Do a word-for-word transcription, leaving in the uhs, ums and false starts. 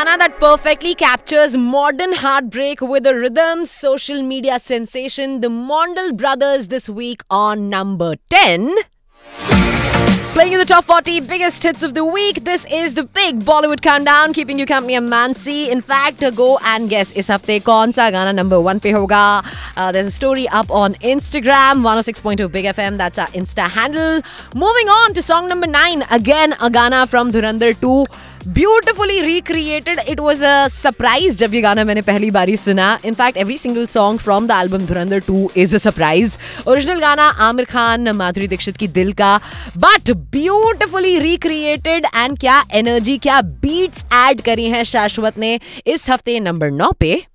गाना that perfectly captures modern heartbreak with a rhythm, social media sensation, the Mondal Brothers this week on number ten. Playing in the top forty biggest hits of the week, this is the big Bollywood countdown, keeping you company. I'm Mansi. In fact, go and guess इस हफ्ते कौन सा गाना number one पे होगा. Uh, there's a story up on Instagram, one oh six point two Big F M. That's our Insta handle. Moving on to song number nine. Again, a गाना from Dhurandhar two. Beautifully recreated. It was a surprise जब ये गाना मैंने पहली बारी सुना. In fact, every single song from the album Dhurandhar two is a surprise. Original गाना आमिर खान, माधुरी दीक्षित की दिल का, but beautifully recreated and क्या energy, क्या beats add करी हैं शाश्वत ने. इस हफ्ते नंबर नौ पे